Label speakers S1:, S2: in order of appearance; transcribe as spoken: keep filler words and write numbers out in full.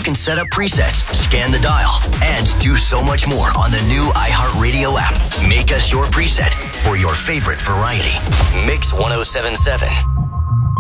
S1: can set up presets, scan the dial, and do so much more on the new iHeartRadio app. Make us your preset for your favorite variety. Mix ten seventy-seven.